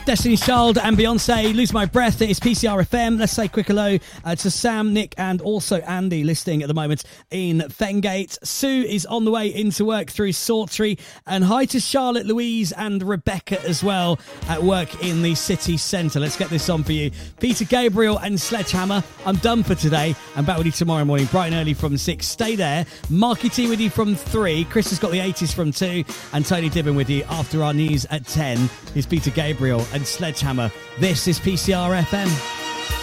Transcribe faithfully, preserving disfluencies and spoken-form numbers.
Destiny's Child and Beyonce, Lose My Breath. It is P C R F M. Let's say quick hello uh, to Sam, Nick and also Andy listening at the moment in Fengate. Sue is on the way into work through Sawtry. And hi to Charlotte, Louise and Rebecca as well at work in the city centre. Let's get this on for you. Peter Gabriel and Sledgehammer. I'm done for today. I'm back with you tomorrow morning, bright and early from six. Stay there. Marky T with you from three. Chris has got the eighties from two. And Tony Dibbin with you after our news at ten. Here's Peter Gabriel and Sledgehammer. This is P C R F M.